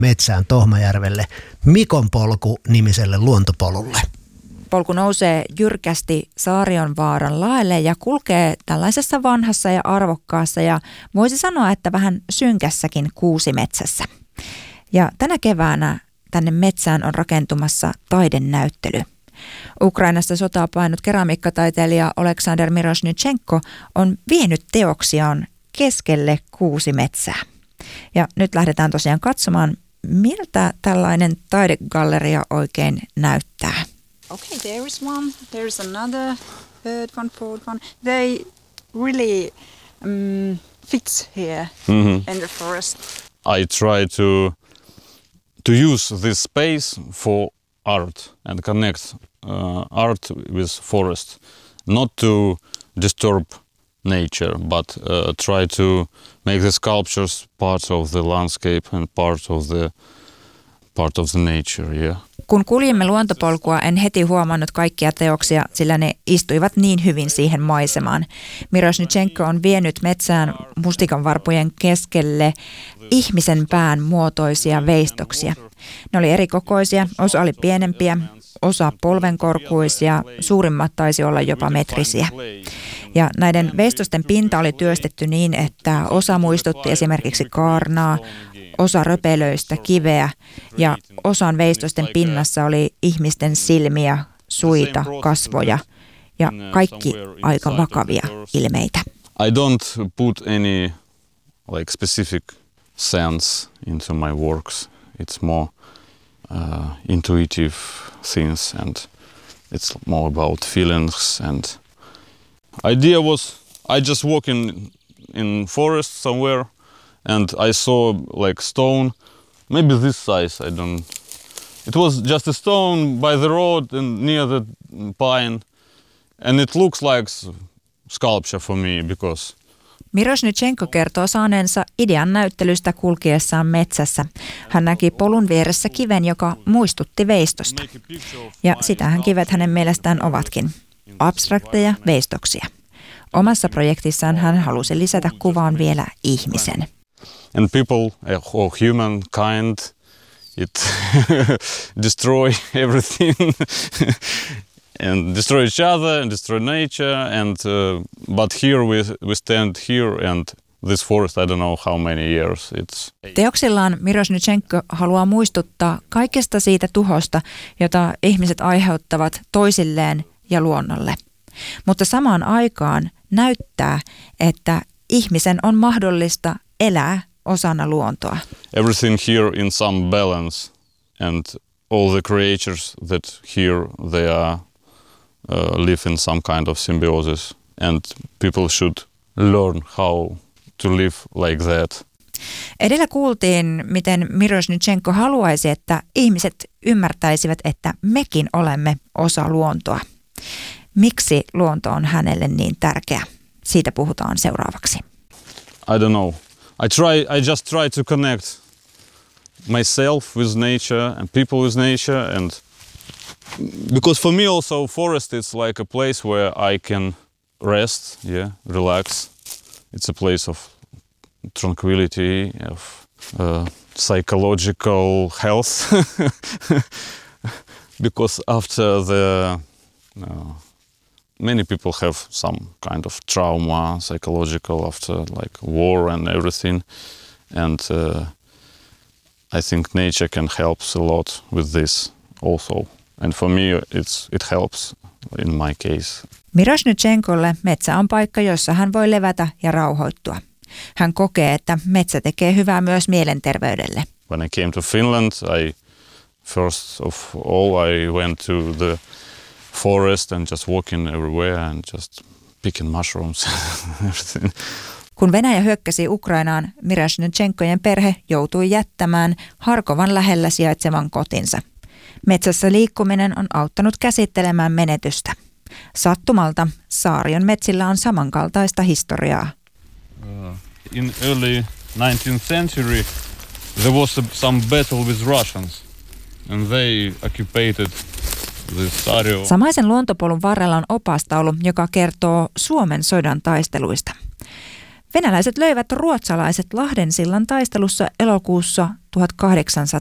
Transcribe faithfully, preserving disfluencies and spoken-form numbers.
metsään Tohmajärvelle Mikon polku nimiselle luontopolulle. Polku nousee jyrkästi Saarionvaaran laelle ja kulkee tällaisessa vanhassa ja arvokkaassa ja voisi sanoa, että vähän synkässäkin kuusimetsässä. Ja tänä keväänä tänne metsään on rakentumassa taidenäyttely. Ukrainasta sotaa painut keramiikkataiteilija Oleksandr Miroshnichenko on vienyt teoksiaan keskelle kuusimetsää. Ja nyt lähdetään tosiaan katsomaan, miltä tällainen taidegalleria oikein näyttää. Okay, there is one, there is another, third one, fourth one. They really um, fits here mm-hmm. in the forest. I try to to use this space for art and connect uh, art with forest, not to disturb nature, but uh, try to make the sculptures part of the landscape and part of the part of the nature, yeah. Kun kuljimme luontopolkua, en heti huomannut kaikkia teoksia, sillä ne istuivat niin hyvin siihen maisemaan. Miroshnichenko on vienyt metsään mustikanvarpujen keskelle ihmisen pään muotoisia veistoksia. Ne oli eri kokoisia, osa oli pienempiä, osa polvenkorkuisia, suurimmat taisi olla jopa metrisiä. Ja näiden veistosten pinta oli työstetty niin, että osa muistutti esimerkiksi kaarnaa, osa röpelöistä kiveä ja osan veistosten pinnassa oli ihmisten silmiä, suita, kasvoja ja kaikki aika vakavia ilmeitä. I don't put any like specific sense into my works. It's more uh, intuitive things and it's more about feelings and idea was I just walk in in forest somewhere and I saw like stone, maybe this size, I don't. It was just a stone by the road and near the pine, and it looks like sculpture for me because. Miroshnichenko kertoo saaneensa idean näyttelystä kulkiessaan metsässä. Hän näki polun vieressä kiven, joka muistutti veistosta. Ja sitähän kivet hänen mielestään ovatkin. Abstrakteja veistoksia. Omassa projektissaan hän halusi lisätä kuvaan vielä ihmisen. And people, or humankind, it destroy everything and destroy each other and destroy nature. And uh, but here we we stand here and this forest, I don't know how many years it's. Teoksillaan Miroshnichenko haluaa muistuttaa kaikesta siitä tuhosta, jota ihmiset aiheuttavat toisilleen ja luonnolle. Mutta samaan aikaan näyttää, että ihmisen on mahdollista elää osana luontoa. Everything here in some balance and all the creatures that here they are uh, live in some kind of symbiosis and people should learn how to live like that. Edellä kuultiin, miten Miroshnichenko haluaisi, että ihmiset ymmärtäisivät, että mekin olemme osa luontoa. Miksi luonto on hänelle niin tärkeä? Siitä puhutaan seuraavaksi. I don't know. I try. I just try to connect myself with nature and people with nature, and because for me also forest is like a place where I can rest, yeah, relax. It's a place of tranquility, of uh, psychological health, because after the uh, many people have some kind of trauma, psychological, after like war and everything. And uh, I think nature can help a lot with this also. And for me, it's it helps in my case. Miroshnichenkolle metsä on paikka, jossa hän voi levätä ja rauhoittua. Hän kokee, että metsä tekee hyvää myös mielenterveydelle. When I came to Finland, I first of all I went to the forest and just walking everywhere and just picking mushrooms and everything. Kun Venäjä hyökkäsi Ukrainaan, Miroshnichenkojen perhe joutui jättämään Harkovan lähellä sijaitsevan kotinsa. Metsässä liikkuminen on auttanut käsittelemään menetystä. Sattumalta Saarion metsillä on samankaltaista historiaa. Uh, in early nineteenth century there was a, some battle with Russians and they occupied Samaisen luontopolun varrella on opastaulu, joka kertoo Suomen sodan taisteluista. Venäläiset löivät ruotsalaiset Lahdensillan taistelussa elokuussa tuhatkahdeksansataa.